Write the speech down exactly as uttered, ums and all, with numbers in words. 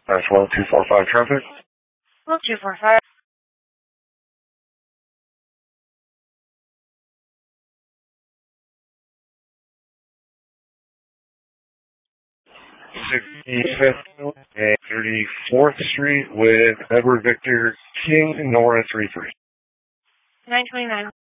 That's one two four five traffic. one two four five. sixty-fifth and thirty-fourth Street with Edward Victor King, Nora three three. nine twenty-nine.